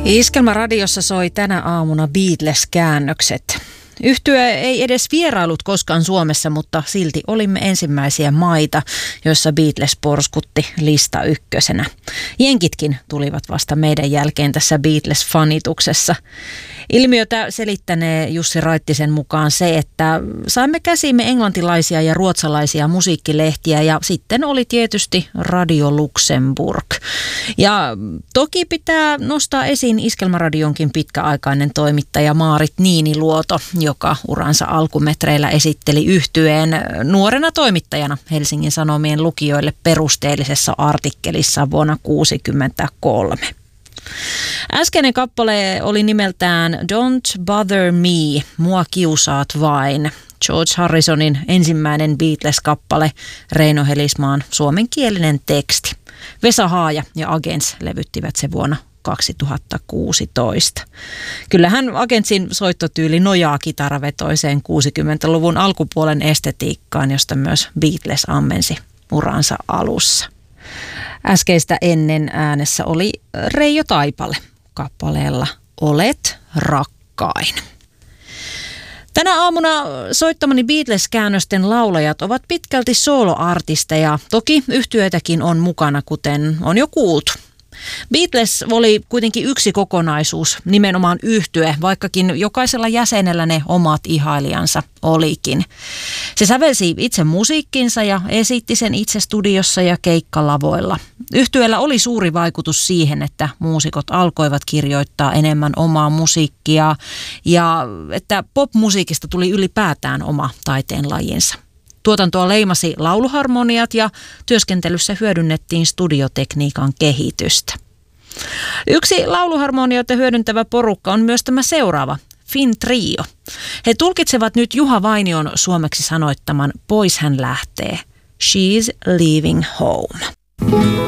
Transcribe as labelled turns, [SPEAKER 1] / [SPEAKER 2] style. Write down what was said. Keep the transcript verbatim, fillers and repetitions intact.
[SPEAKER 1] Iskelmäradiossa soi tänä aamuna Beatles-käännökset. Yhtye ei edes vierailut koskaan Suomessa, mutta silti olimme ensimmäisiä maita, joissa Beatles porskutti lista ykkösenä. Jenkitkin tulivat vasta meidän jälkeen tässä Beatles-fanituksessa. Ilmiötä selittänee Jussi Raittisen mukaan se, että saimme käsimme englantilaisia ja ruotsalaisia musiikkilehtiä ja sitten oli tietysti Radio Luxemburg. Ja toki pitää nostaa esiin Iskelmäradionkin pitkäaikainen toimittaja Maarit Niiniluoto, joka uransa alkumetreillä esitteli yhtyeen nuorena toimittajana Helsingin Sanomien lukijoille perusteellisessa artikkelissa vuonna tuhatyhdeksänsataakuusikymmentäkolme. Äskeinen kappale oli nimeltään Don't Bother Me, mua kiusaat vain. George Harrisonin ensimmäinen Beatles-kappale, Reino Helismaan suomenkielinen teksti. Vesa Haaja ja Agents levyttivät se vuonna kaksituhattakuusitoista. Kyllähän Agentsin soittotyyli nojaa kitaravetoiseen kuusikymmentäluvun alkupuolen estetiikkaan, josta myös Beatles ammensi uransa alussa. Äskeistä ennen äänessä oli Reijo Taipale kappaleella Olet rakkain. Tänä aamuna soittamani Beatles-käännösten laulajat ovat pitkälti soloartisteja. Toki yhtyetäkin on mukana, kuten on jo kuultu. Beatles oli kuitenkin yksi kokonaisuus, nimenomaan yhtye, vaikkakin jokaisella jäsenellä ne omat ihailijansa olikin. Se sävelsi itse musiikkinsa ja esitti sen itse studiossa ja keikkalavoilla. Yhtyeellä oli suuri vaikutus siihen, että muusikot alkoivat kirjoittaa enemmän omaa musiikkia ja että popmusiikista tuli ylipäätään oma taiteenlajinsa. Tuotantoa leimasi lauluharmoniat ja työskentelyssä hyödynnettiin studiotekniikan kehitystä. Yksi lauluharmonioita hyödyntävä porukka on myös tämä seuraava, Finn Trio. He tulkitsevat nyt Juha Vainion suomeksi sanoittaman Pois hän lähtee, She's leaving home.